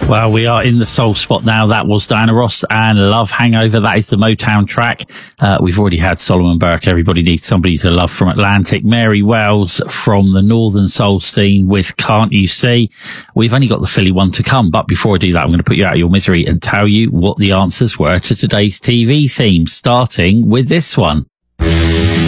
Well, we are in the soul spot now. That was Diana Ross and Love Hangover. That is the Motown track. We've already had Solomon Burke. Everybody Needs Somebody to Love from Atlantic. Mary Wells from the Northern Soul scene with Can't You See. We've only got the Philly one to come. But before I do that, I'm going to put you out of your misery and tell you what the answers were to today's TV theme, starting with this one.